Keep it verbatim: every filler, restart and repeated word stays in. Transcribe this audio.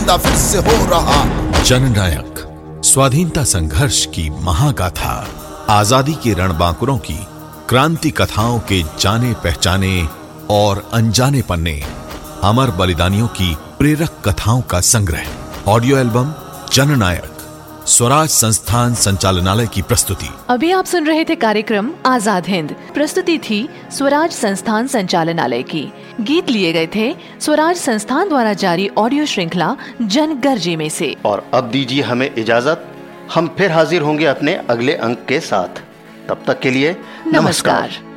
जिंदा फिर से हो रहा। जननायक, स्वाधीनता संघर्ष की महागाथा, आजादी के रणबांकुरों की क्रांति कथाओं के जाने पहचाने और अनजाने पन्ने, अमर बलिदानियों की प्रेरक कथाओं का संग्रह। ऑडियो एल्बम जननायक, स्वराज संस्थान संचालनालय की प्रस्तुति। अभी आप सुन रहे थे कार्यक्रम आजाद हिंद। प्रस्तुति थी स्वराज संस्थान संचालनालय की। गीत लिए गए थे स्वराज संस्थान द्वारा जारी ऑडियो श्रृंखला जनगर्जी में से। और अब दीजिए हमें इजाजत, हम फिर हाजिर होंगे अपने अगले अंक के साथ। तब तक के लिए नमस्कार, नमस्कार।